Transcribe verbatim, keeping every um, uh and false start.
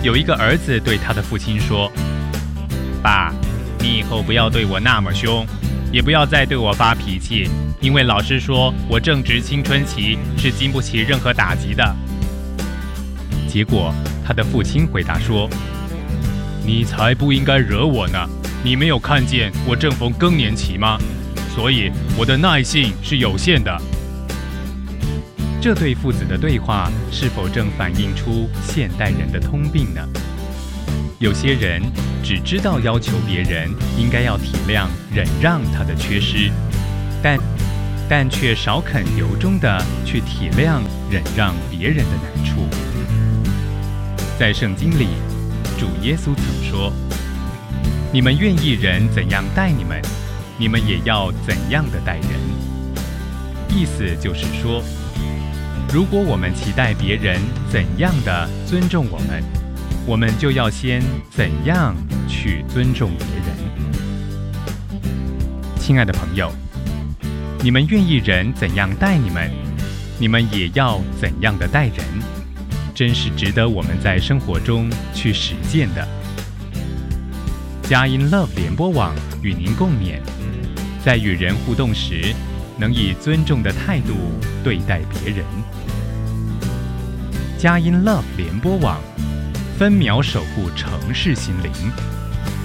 有一个儿子对他的父亲说：爸，你以后不要对我那么凶，也不要再对我发脾气，因为老师说我正值青春期，是经不起任何打击的。结果他的父亲回答说：你才不应该惹我呢，你没有看见我正逢更年期吗？所以我的耐性是有限的。这对父子的对话是否正反映出现代人的通病呢？有些人只知道要求别人应该要体谅、忍让他的缺失，但但却少肯由衷地去体谅、忍让别人的难处。在圣经里，主耶稣曾说：你们愿意人怎样待你们，你们也要怎样的待人。意思就是说，如果我们期待别人怎样的尊重我们，我们就要先怎样去尊重别人。亲爱的朋友，你们愿意人怎样待你们，你们也要怎样的待人，真是值得我们在生活中去实践的。佳音 Love 联播网与您共勉，在与人互动时，能以尊重的态度对待别人。佳音 Love 联播网，分秒守护城市心灵。